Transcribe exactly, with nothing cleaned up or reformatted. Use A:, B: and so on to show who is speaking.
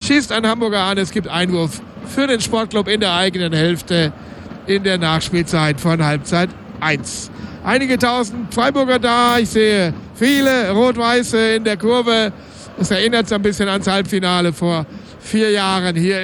A: schießt ein Hamburger an. Es gibt Einwurf für den Sportclub in der eigenen Hälfte in der Nachspielzeit von Halbzeit eins. Einige tausend Freiburger da. Ich sehe viele Rot-Weiße in der Kurve. Das erinnert so ein bisschen ans Halbfinale vor vier Jahren hier